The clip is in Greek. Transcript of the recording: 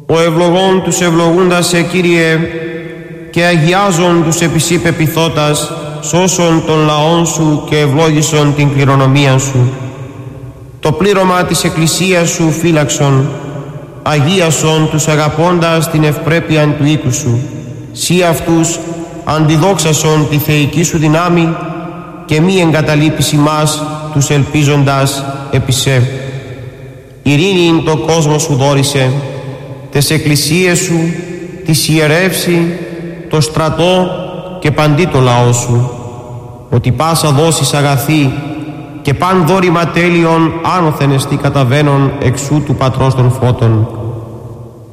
Ο ευλογών τους ευλογούντας σε Κύριε, και αγιάζον τους επισή πεποιθώτας, σώσον των λαών σου και ευλόγησον την κληρονομία σου. Το πλήρωμα της Εκκλησίας σου φύλαξον, αγίασον τους αγαπώντας την ευπρέπεια του οίκου σου. Σύ αυτούς αντιδόξασον τη θεϊκή σου δυνάμει και μη εγκαταλείπεις ημάς τους ελπίζοντας επί σε. Ειρήνη το κόσμο σου δόρισε, τες εκκλησίες σου, της ιερεύση, το στρατό και παντί το λαό σου, ότι πάσα δόσεις αγαθή και παν δόρημα τέλειον άνωθεν εστί καταβαίνον εξού του Πατρός των Φώτων.